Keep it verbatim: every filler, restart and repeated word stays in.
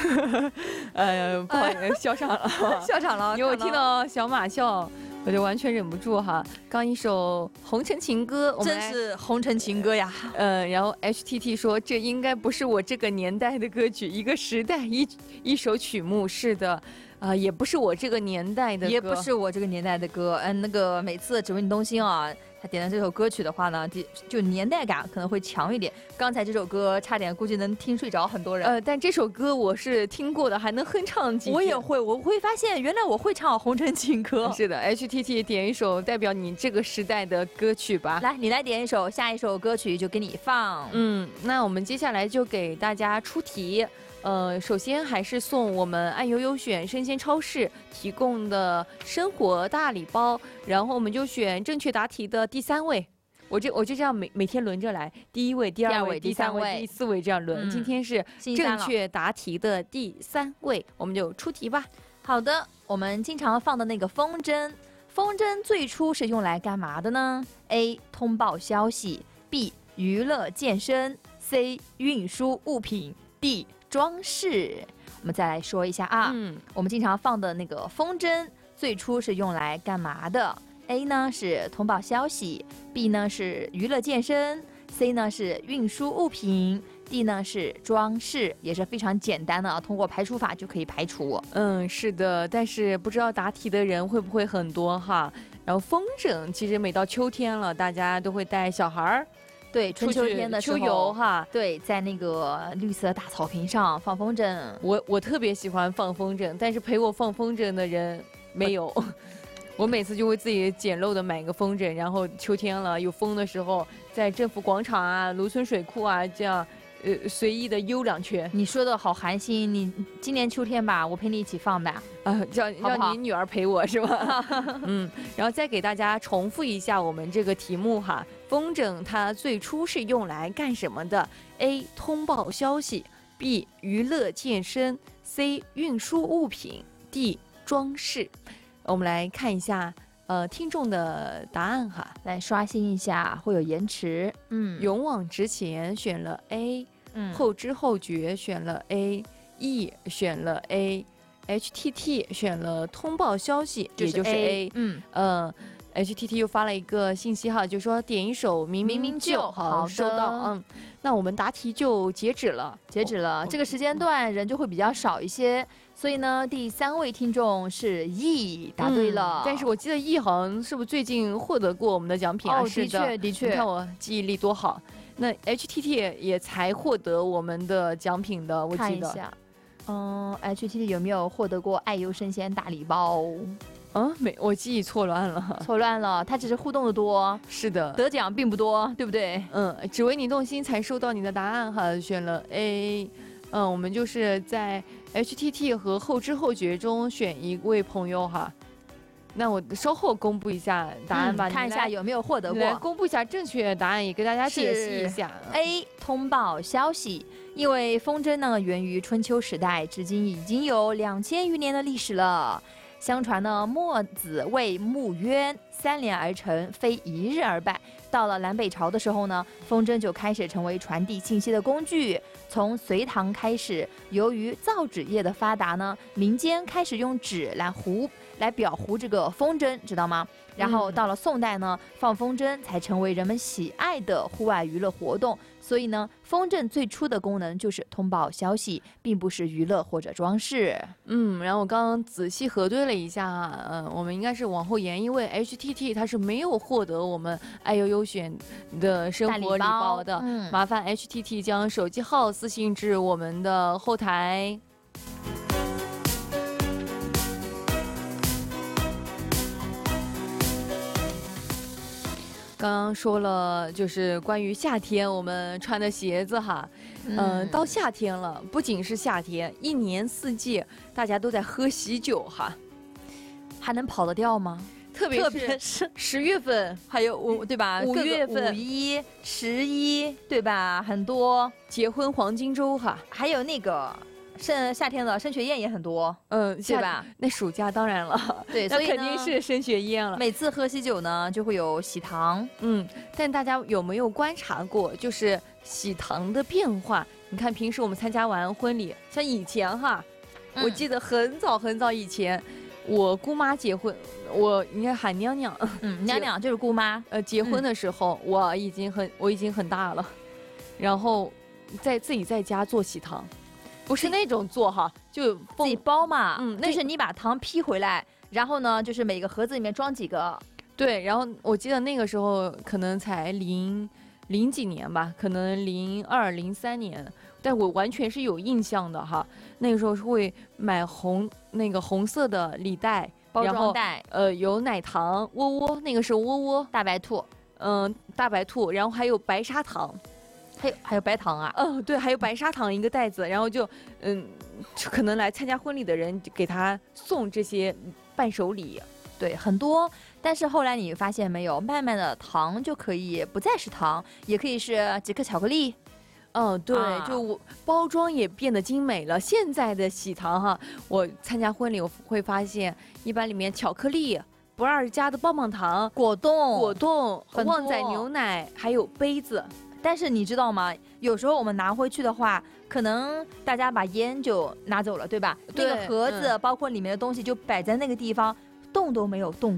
呃，不好意思，笑场了， 笑场了， 因为我听到小马笑，我就完全忍不住哈。刚一首《红尘情歌》，我们真是红尘情歌呀。 呃，然后 H T T 说这应该不是我这个年代的歌曲，一个时代一一首曲目，是的。啊、呃，也不是我这个年代的歌， 也不是我这个年代的歌。嗯，那个每次只为你动心啊，他点的这首歌曲的话呢，就年代感可能会强一点。刚才这首歌差点估计能听睡着很多人。 呃，但这首歌我是听过的，还能哼唱几遍。 我也会，我会发现原来我会唱红尘情歌。 是的 ，H T T 点一首代表你这个时代的歌曲吧。 来，你来点一首，下一首歌曲就给你放。 嗯，那我们接下来就给大家出题。呃，首先还是送我们爱优优选生鲜超市提供的生活大礼包，然后我们就选正确答题的第三位。我这我就这样每每天轮着来，第一位、第二位、第三位、第四位这样轮。嗯、今天是正确答题的第三位，我们就出题吧。 好的，我们经常放的那个风筝，风筝最初是用来干嘛的呢 ？A. 通报消息 B. 娱乐健身 C. 运输物品 D. 装饰。我们再来说一下啊，嗯，我们经常放的那个风筝最初是用来干嘛的 ？A 呢是通报消息 ，B 呢是娱乐健身 ，C 呢是运输物品 ，D 呢是装饰，也是非常简单的啊，通过排除法就可以排除。 嗯，是的，但是不知道答题的人会不会很多哈？然后风筝其实每到秋天了，大家都会带小孩儿。 对，春秋天的时候秋游哈， 对，在那个绿色大草坪上放风筝。 我我特别喜欢放风筝，但是陪我放风筝的人没有。我每次就会自己简陋的买个风筝，然后秋天了有风的时候，在政府广场啊、芦村水库啊这样，呃，随意的悠两圈。 你说的好寒心，你今年秋天吧，我陪你一起放吧。 啊，叫让你女儿陪我是吧？嗯，然后再给大家重复一下我们这个题目哈。风筝它最初是用来干什么的 ？A. 通报消息 B. 娱乐健身 C. 运输物品 D. 装饰。我们来看一下呃听众的答案哈， 来刷新一下，会有延迟。 嗯，勇往直前选了 A， 嗯，后知后觉选了 A，E 选了 A，H T T 选了通报消息， 就是、 也就是 A， 嗯呃。H T T 又发了一个信息哈，就说点一首明明就好，收到。嗯，那我们答题就截止了， 截止了。这个时间段人就会比较少一些，所以呢，第三位听众是 E 答对了、 嗯。但是我记得 E 好像是不是最近获得过我们的奖品啊？ 哦，的确的确。 你看我记忆力多好。那 H T T 也才获得我们的奖品的，我记得。 看一下，嗯 ，H T T 有没有获得过爱优生鲜大礼包？ 嗯，没，我记忆错乱了， 错乱了。他只是互动的多， 是的， 得奖并不多，对不对？ 嗯，只为你动心才收到你的答案哈，选了 A。嗯，我们就是在 H T T 和后知后觉中选一位朋友哈。那我稍后公布一下答案吧， 嗯、看一下有没有获得过。 来公布一下正确答案，也给大家解析一下。 A 通报消息，因为风筝呢源于春秋时代，至今已经有两千余年的历史了。相传呢，墨子为木鸢，三年而成，非一日而败。到了南北朝的时候呢，风筝就开始成为传递信息的工具。从隋唐开始，由于造纸业的发达呢，民间开始用纸来糊来裱糊这个风筝，知道吗？然后到了宋代呢，放风筝才成为人们喜爱的户外娱乐活动。所以呢，风筝最初的功能就是通报消息，并不是娱乐或者装饰。 嗯，然后我刚刚仔细核对了一下，嗯，我们应该是往后延，因为 H T T 它是没有获得我们爱优优选的生活礼包的， 嗯、 麻烦 H T T 将手机号私信至我们的后台。刚刚说了，就是关于夏天我们穿的鞋子哈，嗯、呃，到夏天了，不仅是夏天，一年四季大家都在喝喜酒哈， 还能跑得掉吗？ 特别是十月份， 还有五对吧？ 五月份、 五一、十一对吧？很多结婚黄金周哈， 还有那个。升夏天了，升学宴也很多， 嗯， 对吧？ 那暑假当然了， 对，所以肯定是升学宴了。 每次喝喜酒呢，就会有喜糖， 嗯，但大家有没有观察过，就是喜糖的变化？ 你看平时我们参加完婚礼，像以前哈，嗯、我记得很早很早以前，我姑妈结婚，我应该喊娘娘， 嗯，娘娘就是姑妈。 呃，结婚的时候、嗯、我已经很我已经很大了，然后在自己在家做喜糖，不是那种做哈，就自己包嘛， 嗯， 那是你把糖批回来，然后呢，就是每个盒子里面装几个。 对，然后我记得那个时候可能才零零几年吧，可能零二零三年，但我完全是有印象的哈。那个时候是会买红那个红色的礼袋， 包装袋， 呃，有奶糖窝窝，那个是窝窝， 大白兔， 嗯、呃，大白兔，然后还有白砂糖， 还有还有白糖啊， 嗯、呃，对，还有白砂糖一个袋子，然后就嗯，就可能来参加婚礼的人给他送这些伴手礼。 对，很多，但是后来你发现没有，慢慢的糖就可以不再是糖，也可以是几颗巧克力。 嗯，对， 啊、 就包装也变得精美了。现在的喜糖哈，我参加婚礼我会发现，一般里面巧克力、不二家的棒棒糖、 果冻、 果冻、旺仔牛奶，还有杯子。 但是你知道吗？有时候我们拿回去的话，可能大家把烟就拿走了，对吧？ 对， 那个盒子、嗯、包括里面的东西就摆在那个地方。动都没有动